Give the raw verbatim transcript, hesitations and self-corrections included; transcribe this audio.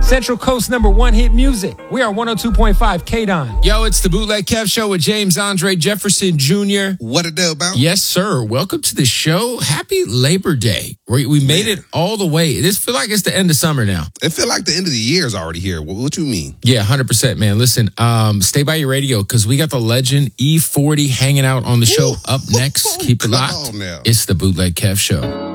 Central Coast number one hit music. We are one oh two point five K-Don. Yo, it's the Bootleg Kev Show with James Andre Jefferson Junior What a deal about? Yes, sir. Welcome to the show. Happy Labor Day. We, we made Man. it all the way. This feel like it's the end of summer now. It feel like the end of the year is already here. What, what you mean? Yeah, one hundred percent, man. Listen, um, stay by your radio because we got the legend E forty hanging out on the show Ooh. up next. Keep it Come locked. on now. It's the Bootleg Kev Show.